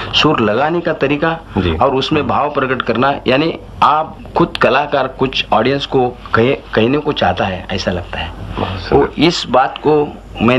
सुर लगाने का तरीका और उसमें भाव प्रकट करना, यानी आप खुद कलाकार कुछ ऑडियंस को कहने को चाहता है, ऐसा लगता है। तो इस बात को मैं